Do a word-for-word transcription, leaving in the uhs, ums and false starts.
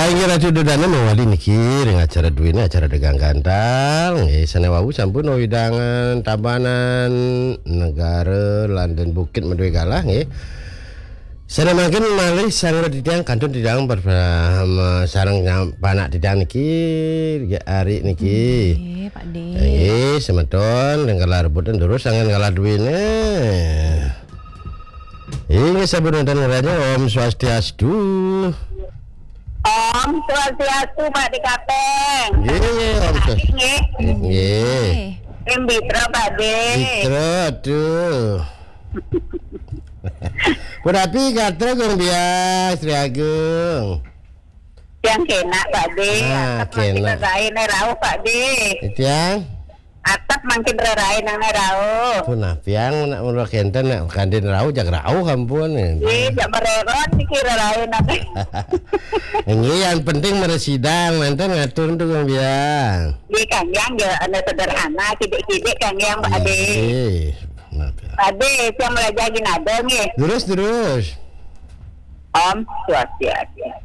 Ayo ratu dodane mawali niki dengan acara duwene acara dagang gandal nggih sanewau sampun widangan Tabanan negara London Bukit Meduwe Galah nggih. Sana mangkin malih sareng didang kantun didang bersama sareng panak didang niki ari niki. Nggih, Pak De. Nggih, semeton dengar rebutan terus sangen ngalah duwene. Ini sabun dan ngeranya Om Swastiastu. Om Swastiastu Pak di Kapeng. Nggih, Om Swastiastu. Nggih. Nggih. Im Bitra Pak De. Bitra, aduh. Purapi katra kong bias, Sri Agung. Yang kena Pak De. Ah, Atap makin kena. rerain nerau Pak De. Itu yang Atap makin rerain nang nerau. pun apiang nak mula kenten nak kandin rau jak rau kampun. Ih, jak mereron dikira rerain nanti. Ini yang penting meresidang nanti ngatur tu kong biang. Di Kang Yang ya anda sederhana, kidik-kidik Kang Yang Pak De. Eh, maaf ya. Pak De, yang belajar gini ada nih. Terus terus. Om Swastiastu.